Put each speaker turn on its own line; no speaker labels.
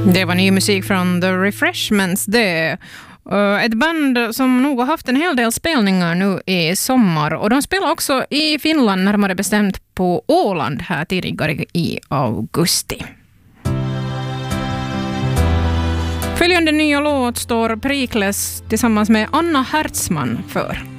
Det var ny musik från The Refreshments det. Ett band som nog har haft en hel del spelningar nu i sommar. Och de spelar också i Finland, närmare bestämt på Åland här tidigare i augusti. Följande nya låt står Perikles tillsammans med Anna Hertzman för.